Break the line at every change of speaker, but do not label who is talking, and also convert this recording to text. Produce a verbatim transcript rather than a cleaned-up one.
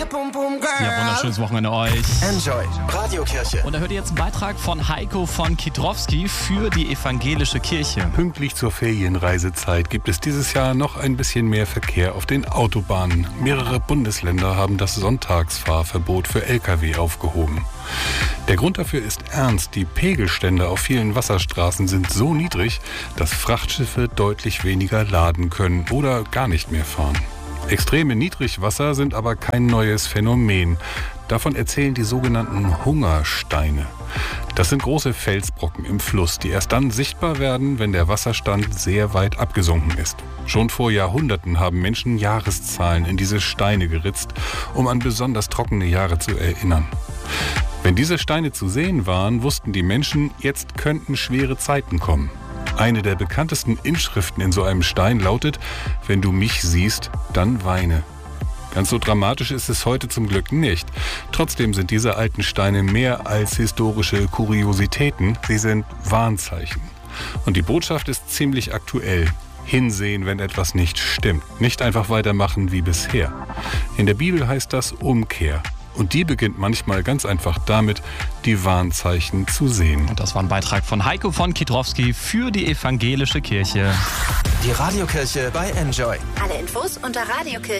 Ja, wunderschönes Wochenende euch.
Enjoy Radiokirche.
Und da hört ihr jetzt einen Beitrag von Heiko von Kietrowski für die evangelische Kirche.
Pünktlich zur Ferienreisezeit gibt es dieses Jahr noch ein bisschen mehr Verkehr auf den Autobahnen. Mehrere Bundesländer haben das Sonntagsfahrverbot für L K W aufgehoben. Der Grund dafür ist ernst. Die Pegelstände auf vielen Wasserstraßen sind so niedrig, dass Frachtschiffe deutlich weniger laden können oder gar nicht mehr fahren. Extreme Niedrigwasser sind aber kein neues Phänomen. Davon erzählen die sogenannten Hungersteine. Das sind große Felsbrocken im Fluss, die erst dann sichtbar werden, wenn der Wasserstand sehr weit abgesunken ist. Schon vor Jahrhunderten haben Menschen Jahreszahlen in diese Steine geritzt, um an besonders trockene Jahre zu erinnern. Wenn diese Steine zu sehen waren, wussten die Menschen, jetzt könnten schwere Zeiten kommen. Eine der bekanntesten Inschriften in so einem Stein lautet: Wenn du mich siehst, dann weine. Ganz so dramatisch ist es heute zum Glück nicht. Trotzdem sind diese alten Steine mehr als historische Kuriositäten, sie sind Warnzeichen. Und die Botschaft ist ziemlich aktuell. Hinsehen, wenn etwas nicht stimmt. Nicht einfach weitermachen wie bisher. In der Bibel heißt das Umkehr. Und die beginnt manchmal ganz einfach damit, die Warnzeichen zu sehen.
Und das war ein Beitrag von Heiko von Kietrowski für die evangelische Kirche.
Die Radiokirche bei Enjoy.
Alle Infos unter radiokirche.